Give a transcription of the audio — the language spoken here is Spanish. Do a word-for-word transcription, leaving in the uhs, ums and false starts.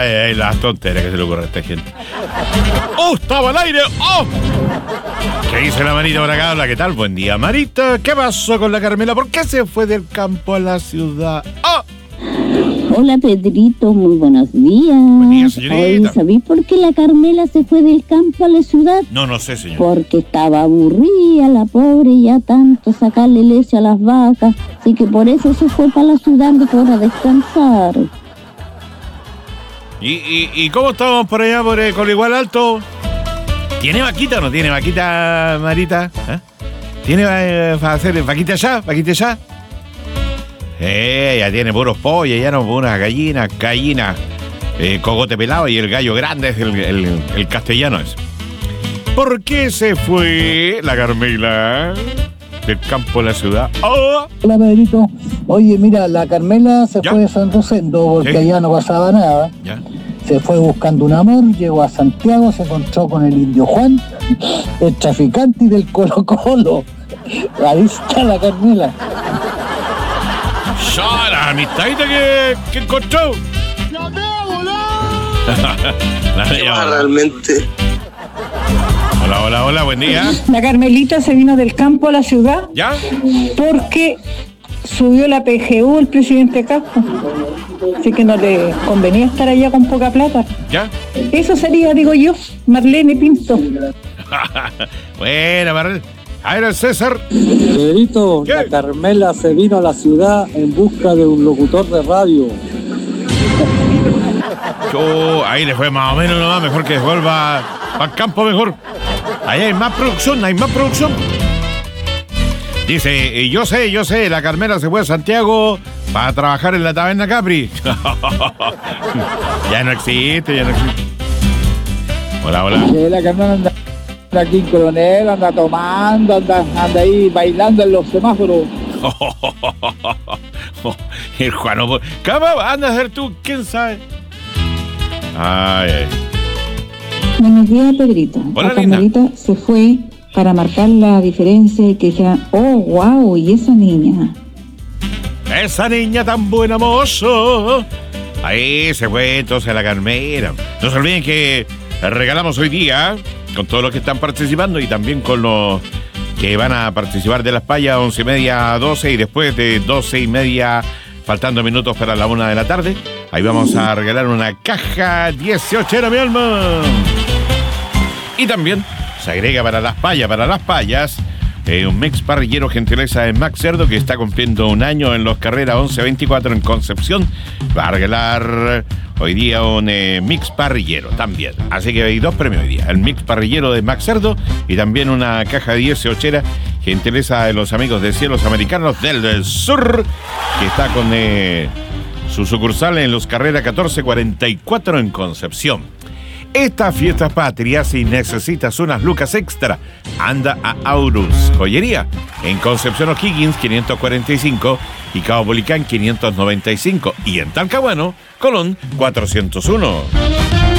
Ay, ay, las tonteras que se le ocurre a esta gente. ¡Oh, estaba al aire! ¡Oh! ¿Qué dice la Marita por acá? Hola, ¿qué tal? Buen día, Marita. ¿Qué pasó con la Carmela? ¿Por qué se fue del campo a la ciudad? ¡Oh! Hola, Pedrito, muy buenos días. Buen día, señorita. Oye, ¿sabéis por qué la Carmela se fue del campo a la ciudad? No, no sé, señor. Porque estaba aburrida la pobre, ya tanto sacarle leche a las vacas. Así que por eso se fue para la ciudad para descansar. ¿Y, y, y cómo estamos por allá, por el Coligual Alto? ¿Tiene vaquita o no tiene vaquita, Marita? ¿Eh? ¿Tiene eh, para hacer vaquita allá? ¿Vaquita allá? Eh, ya tiene puros pollos, ya no unas gallinas, gallinas, eh, cogote pelado y el gallo grande es el, el, el castellano es. ¿Por qué se fue la Carmela del campo a la ciudad? ¡Oh! Hola, Pedrito. Oye, mira, la Carmela se ¿Ya? fue de San Rosendo porque ¿Sí? allá no pasaba nada. ¿Ya? Se fue buscando un amor, llegó a Santiago, se encontró con el indio Juan, el traficante y del Colo Colo. Ahí está la Carmela. ¡Ya, la amistadita que, que encontró! ¡La veo, la! ¿Qué Ah, realmente. Hola, hola, hola, buen día. La Carmelita se vino del campo a la ciudad ¿Ya? porque subió la P G U el presidente Casco. Así que no le convenía estar allá con poca plata. ¿Ya? Eso sería, digo yo, Marlene Pinto. Buena, Marlene. A ver, el César. Pedrito, ¿Qué? la Carmela se vino a la ciudad en busca de un locutor de radio. Oh, ahí le fue más o menos nomás, mejor que vuelva al campo mejor. Ahí hay más producción, hay más producción. Dice, y yo sé, yo sé, la Carmela se fue a Santiago para trabajar en la taberna Capri. Ya no existe, ya no existe. Hola, hola. La Carmela anda aquí en Coronel, anda tomando, anda, anda ahí bailando en los semáforos. El Juano, ¿cómo andas a ser tú? ¿Quién sabe? Ay, ay. Buenos días, Pedrito. Hola, la Carmelita se fue para marcar la diferencia y que dijeran, oh, wow, y esa niña. Esa niña tan buena mozo. Ahí se fue entonces la Carmela. No se olviden que regalamos hoy día con todos los que están participando y también con los que van a participar de las payas, once y media a doce y después de doce y media, faltando minutos para la una de la tarde. Ahí vamos a regalar una caja dieciocho, mi alma. Y también se agrega para las payas, para las payas, eh, un mix parrillero gentileza de Max Cerdo que está cumpliendo un año en los carreras once veinticuatro en Concepción. Va a regalar hoy día un eh, mix parrillero también. Así que hay dos premios hoy día. El mix parrillero de Max Cerdo y también una caja dieciocho gentileza de los amigos de Cielos Americanos del Sur, que está con eh, su sucursal en los carreras catorce cuarenta y cuatro en Concepción. Estas fiestas patrias, si necesitas unas lucas extra, anda a Aurus Joyería en Concepción O'Higgins quinientos cuarenta y cinco y Cabo Policán quinientos noventa y cinco y en Talcahuano, Colón cuatrocientos uno.